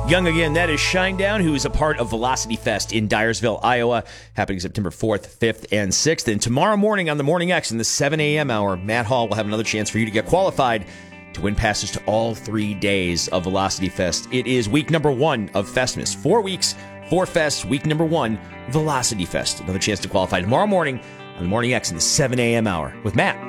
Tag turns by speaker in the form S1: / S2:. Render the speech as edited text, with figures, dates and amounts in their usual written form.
S1: Young again, that is Shinedown, who is a part of Velocity Fest in Dyersville, Iowa, happening September 4th, 5th, and 6th. And tomorrow morning on the Morning X in the 7 a.m. hour, Matt Hall will have another chance for you to get qualified to win passes to all 3 days of Velocity Fest. It is week number 1 of Festmas. 4 weeks, 4 fests, week number 1, Velocity Fest. Another chance to qualify tomorrow morning on the Morning X in the 7 a.m. hour with Matt.